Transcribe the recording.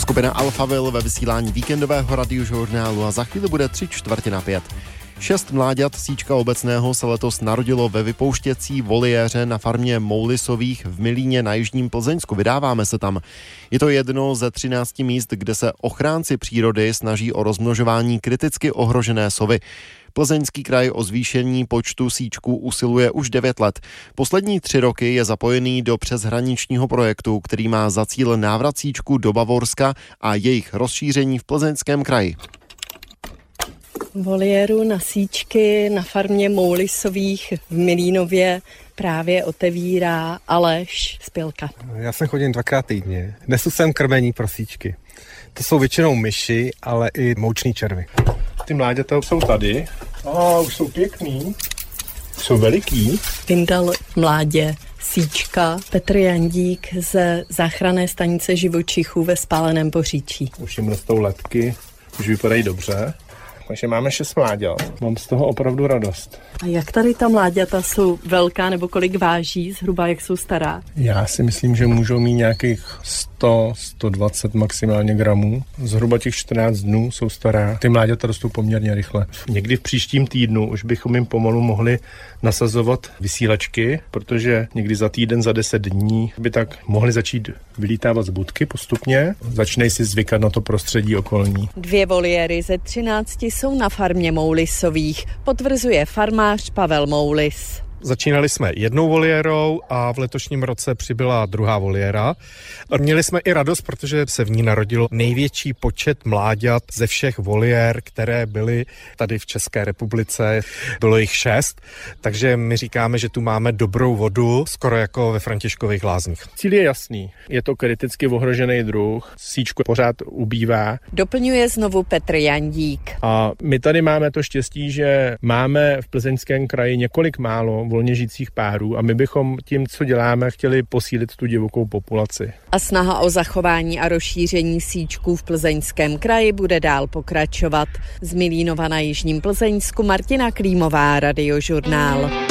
Skupina Alphaville ve vysílání víkendového radiožurnálu a za chvíli bude 3:45. 6 mláďat síčka obecného se letos narodilo ve vypouštěcí voliéře na farmě Moulisových v Milíně na jižním Plzeňsku. Vydáváme se tam. Je to jedno ze 13 míst, kde se ochránci přírody snaží o rozmnožování kriticky ohrožené sovy. Plzeňský kraj o zvýšení počtu síčků usiluje už 9 let. Poslední 3 roky je zapojený do přeshraničního projektu, který má za cíl návrat síčků do Bavorska a jejich rozšíření v Plzeňském kraji. Voliéru na síčky na farmě Moulisových v Milínově právě otevírá Aleš Spilka. Já jsem chodím 2krát týdně. Nesu sem krmení pro síčky. To jsou většinou myši, ale i mouční červy. Ty mláďata jsou tady. Už jsou pěkný. Jsou veliký. Vyndal mládě síčka Petr Jandík ze záchranné stanice živočichů ve Spáleném Poříčí. Už jim rostou letky, už vypadají dobře. Takže máme 6 mláďat. Mám z toho opravdu radost. A jak tady ta mláďata jsou velká, nebo kolik váží, zhruba jak jsou stará? Já si myslím, že můžou mít nějakých 100-120 maximálně gramů. Zhruba těch 14 dnů jsou stará. Ty mláďata rostou poměrně rychle. Někdy v příštím týdnu už bychom jim pomalu mohli nasazovat vysílačky, protože někdy za týden, za 10 dní by tak mohli začít vylítávat z budky postupně. Začnej si zvykat na to prostředí okolní. 2 voliéry ze 13 jsou na farmě Moulisových, potvrzuje farmář Pavel Moulis. Začínali jsme 1 voliérou a v letošním roce přibyla 2. voliéra. Měli jsme i radost, protože se v ní narodil největší počet mláďat ze všech voliér, které byly tady v České republice. Bylo jich 6, takže my říkáme, že tu máme dobrou vodu, skoro jako ve Františkových Lázních. Cíl je jasný. Je to kriticky ohrožený druh. Síčku pořád ubývá. Doplňuje znovu Petr Jandík. A my tady máme to štěstí, že máme v Plzeňském kraji několik málo volně žijících párů a my bychom tím, co děláme, chtěli posílit tu divokou populaci. A snaha o zachování a rozšíření síčků v Plzeňském kraji bude dál pokračovat. Z Milínova na jižním Plzeňsku Martina Klímová, Radiožurnál.